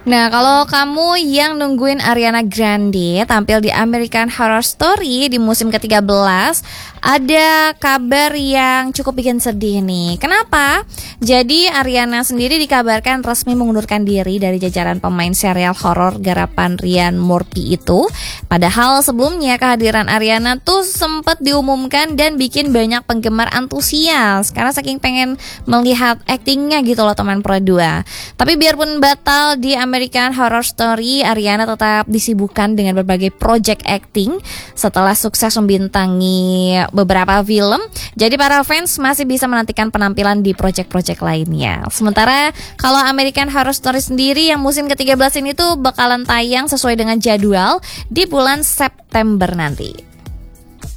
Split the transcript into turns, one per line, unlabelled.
Nah, kalau kamu yang nungguin Ariana Grande tampil di American Horror Story di musim ke-13, ada kabar yang cukup bikin sedih nih. Kenapa? Jadi Ariana sendiri dikabarkan resmi mengundurkan diri dari jajaran pemain serial horor garapan Ryan Murphy itu. Padahal sebelumnya kehadiran Ariana tuh sempat diumumkan dan bikin banyak penggemar antusias karena saking pengen melihat aktingnya gitu loh teman Pro 2. Tapi biarpun batal di American Horror Story, Ariana tetap disibukkan dengan berbagai project acting setelah sukses membintangi beberapa film. Jadi para fans masih bisa menantikan penampilan di project-project lainnya. Sementara kalau American Horror Story sendiri yang musim ke-13 ini tuh bakalan tayang sesuai dengan jadwal di bulan September nanti.